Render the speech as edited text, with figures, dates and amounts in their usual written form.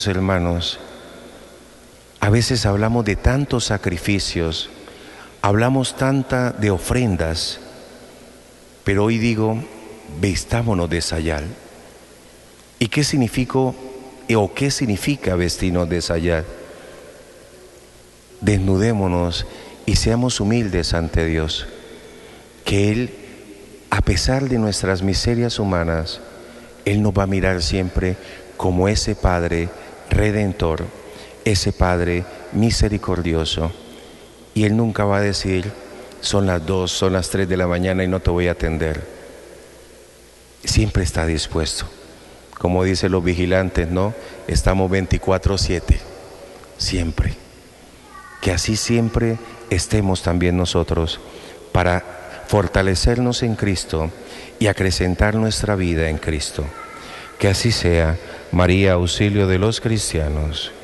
Hermanos, a veces hablamos de tantos sacrificios, hablamos tanta de ofrendas, pero hoy digo, vistámonos de sayal. ¿Y qué significa vestirnos de sayal? Desnudémonos y seamos humildes ante Dios, que Él, a pesar de nuestras miserias humanas, Él nos va a mirar siempre como ese Padre Redentor, ese Padre misericordioso. Y Él nunca va a decir, son las 2, son las 3 de la mañana y no te voy a atender. Siempre está dispuesto. Como dicen los vigilantes, ¿no? Estamos 24/7, siempre. Que así siempre estemos también nosotros para fortalecernos en Cristo y acrecentar nuestra vida en Cristo. Que así sea. María, auxilio de los cristianos.